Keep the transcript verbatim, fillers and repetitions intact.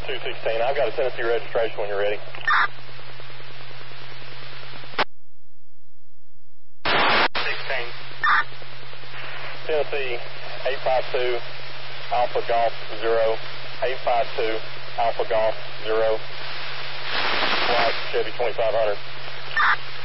two sixteen. I've got a Tennessee registration when you're ready. sixteen. Tennessee eight five two Alpha Golf zero. eight five two Alpha Golf zero. Flight Chevy twenty-five hundred.